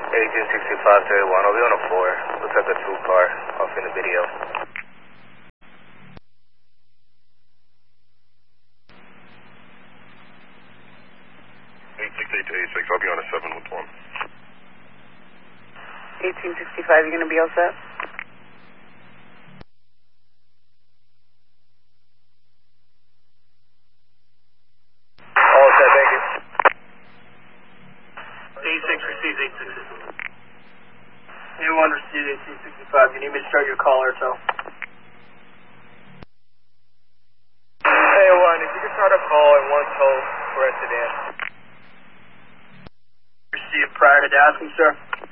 Agent 6531, I'll be on a 4. Looks like a 2-car off in the video. I'll be on a 7 with 1. 1865, you going to be all set? All set, thank you. 86 receives 866. A1 receives 1865. You need me to start your call or so? A1, if you could start a call and 1 tow for a sedan. Received prior to asking, sir.